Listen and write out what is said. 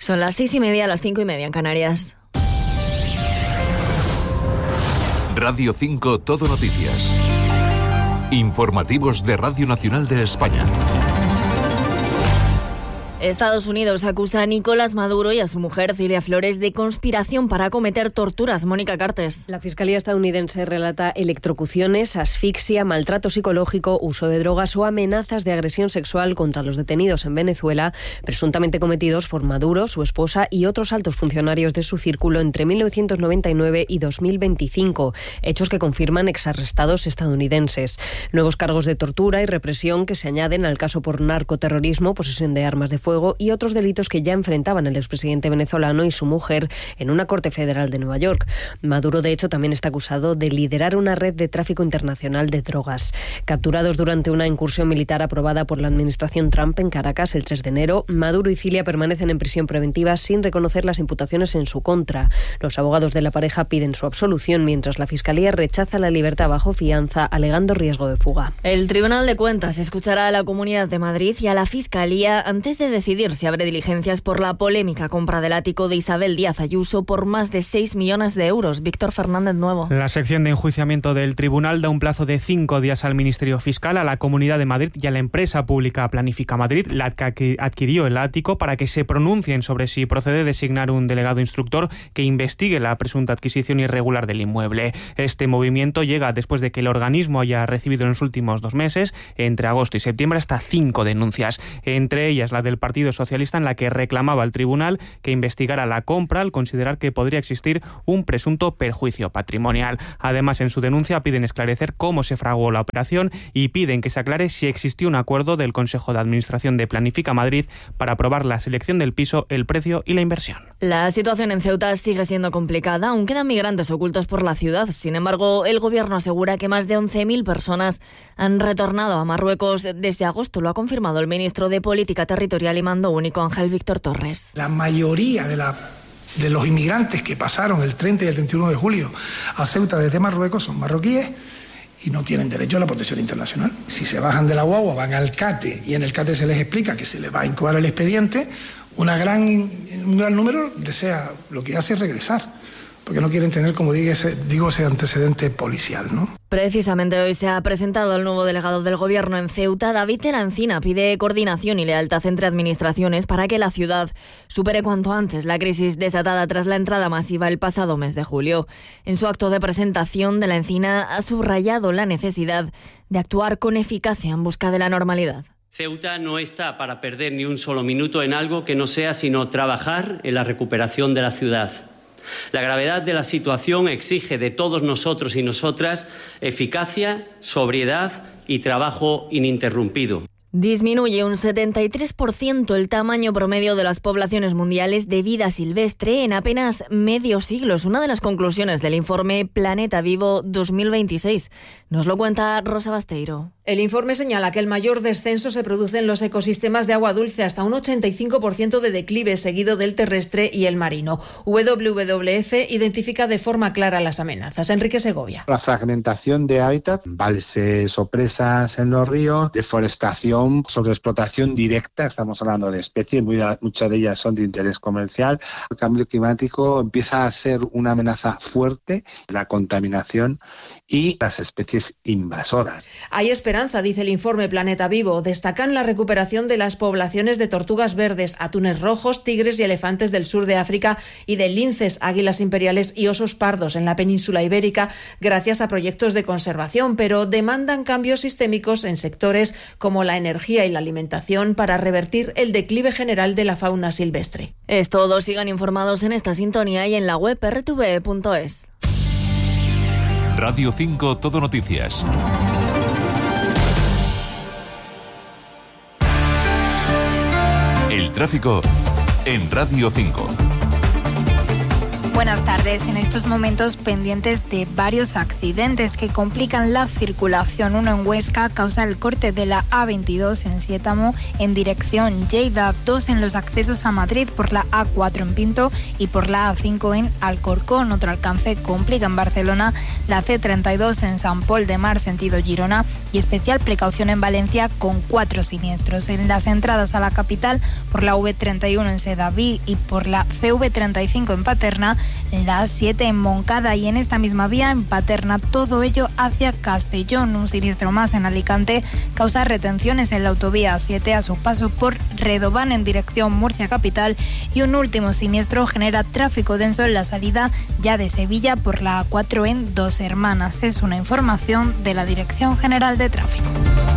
Son las 6:30, las 5:30 en Canarias. Radio 5 Todo Noticias. Informativos de Radio Nacional de España. Estados Unidos acusa a Nicolás Maduro y a su mujer Cilia Flores de conspiración para cometer torturas. Mónica Cartes. La Fiscalía estadounidense relata electrocuciones, asfixia, maltrato psicológico, uso de drogas o amenazas de agresión sexual contra los detenidos en Venezuela, presuntamente cometidos por Maduro, su esposa y otros altos funcionarios de su círculo entre 1999 y 2025, hechos que confirman exarrestados estadounidenses. Nuevos cargos de tortura y represión que se añaden al caso por narcoterrorismo, posesión de armas de fuego y otros delitos que ya enfrentaban el expresidente venezolano y su mujer en una corte federal de Nueva York. Maduro, de hecho, también está acusado de liderar una red de tráfico internacional de drogas. Capturados durante una incursión militar aprobada por la administración Trump en Caracas el 3 de enero, Maduro y Cilia permanecen en prisión preventiva sin reconocer las imputaciones en su contra. Los abogados de la pareja piden su absolución, mientras la Fiscalía rechaza la libertad bajo fianza, alegando riesgo de fuga. El Tribunal de Cuentas escuchará a la Comunidad de Madrid y a la Fiscalía antes de decidir si abre diligencias por la polémica compra del ático de Isabel Díaz Ayuso por más de 6 millones de euros. Víctor Fernández Nuevo. La sección de enjuiciamiento del tribunal da un plazo de 5 días al Ministerio Fiscal, a la Comunidad de Madrid y a la empresa pública Planifica Madrid, la que adquirió el ático, para que se pronuncien sobre si procede designar un delegado instructor que investigue la presunta adquisición irregular del inmueble. Este movimiento llega después de que el organismo haya recibido en los últimos 2 meses, entre agosto y septiembre, hasta 5 denuncias, entre ellas la del Partido Socialista, en la que reclamaba al tribunal que investigara la compra al considerar que podría existir un presunto perjuicio patrimonial. Además, en su denuncia piden esclarecer cómo se fraguó la operación y piden que se aclare si existió un acuerdo del Consejo de Administración de Planifica Madrid para aprobar la selección del piso, el precio y la inversión. La situación en Ceuta sigue siendo complicada, aún quedan migrantes ocultos por la ciudad. Sin embargo, el gobierno asegura que más de 11.000 personas han retornado a Marruecos desde agosto. Lo ha confirmado el ministro de Política Territorial y Mando Único, Ángel Víctor Torres. La mayoría de los inmigrantes que pasaron el 30 y el 31 de julio a Ceuta desde Marruecos son marroquíes y no tienen derecho a la protección internacional. Si se bajan de la guagua, van al CATE y en el CATE se les explica que se les va a incoar el expediente, un gran número desea, lo que hace es regresar, porque no quieren tener, como digo, ese antecedente policial, ¿no? Precisamente hoy se ha presentado el nuevo delegado del Gobierno en Ceuta. David Telancina pide coordinación y lealtad entre administraciones para que la ciudad supere cuanto antes la crisis desatada tras la entrada masiva el pasado mes de julio. En su acto de presentación, Telancina ha subrayado la necesidad de actuar con eficacia en busca de la normalidad. Ceuta no está para perder ni un solo minuto en algo que no sea sino trabajar en la recuperación de la ciudad. La gravedad de la situación exige de todos nosotros y nosotras eficacia, sobriedad y trabajo ininterrumpido. Disminuye un 73% el tamaño promedio de las poblaciones mundiales de vida silvestre en apenas medio siglo. Es una de las conclusiones del informe Planeta Vivo 2026. Nos lo cuenta Rosa Basteiro. El informe señala que el mayor descenso se produce en los ecosistemas de agua dulce, hasta un 85% de declive, seguido del terrestre y el marino. WWF identifica de forma clara las amenazas. Enrique Segovia. La fragmentación de hábitat, embalses o presas en los ríos, deforestación, sobreexplotación directa, estamos hablando de especies, muchas de ellas son de interés comercial. El cambio climático empieza a ser una amenaza fuerte, la contaminación y las especies invasoras. Hay esperanza, dice el informe Planeta Vivo. Destacan la recuperación de las poblaciones de tortugas verdes, atunes rojos, tigres y elefantes del sur de África y de linces, águilas imperiales y osos pardos en la península ibérica, gracias a proyectos de conservación, pero demandan cambios sistémicos en sectores como la energía y la alimentación para revertir el declive general de la fauna silvestre. Es todo. Sigan informados en esta sintonía y en la web rtv.es. Radio 5 Todo Noticias. El tráfico en Radio 5. Buenas tardes. En estos momentos pendientes de varios accidentes que complican la circulación. Uno en Huesca causa el corte de la A22 en Siétamo en dirección Lleida. 2 en los accesos a Madrid por la A4 en Pinto y por la A5 en Alcorcón. Otro alcance complica en Barcelona la C32 en Sant Pol de Mar sentido Girona y especial precaución en Valencia con 4 siniestros. En las entradas a la capital por la V31 en Sedaví y por la CV35 en Paterna, la A7 en Moncada y en esta misma vía en Paterna, todo ello hacia Castellón. Un siniestro más en Alicante causa retenciones en la autovía A7 a su paso por Redován en dirección Murcia capital y un último siniestro genera tráfico denso en la salida ya de Sevilla por la A4 en Dos Hermanas. Es una información de la Dirección General de Tráfico.